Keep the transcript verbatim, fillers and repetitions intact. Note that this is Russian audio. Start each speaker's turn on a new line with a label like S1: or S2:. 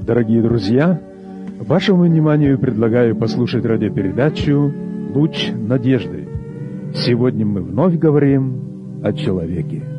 S1: Дорогие друзья, вашему вниманию предлагаю послушать радиопередачу «Луч надежды». Сегодня мы вновь говорим о человеке.